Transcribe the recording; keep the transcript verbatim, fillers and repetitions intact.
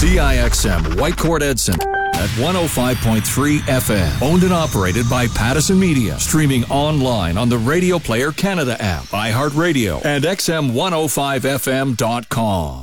V I X M Whitecourt Edson at one oh five point three F M. Owned and operated by Pattison Media. Streaming online on the Radio Player Canada app, iHeartRadio, and X M one oh five F M dot com.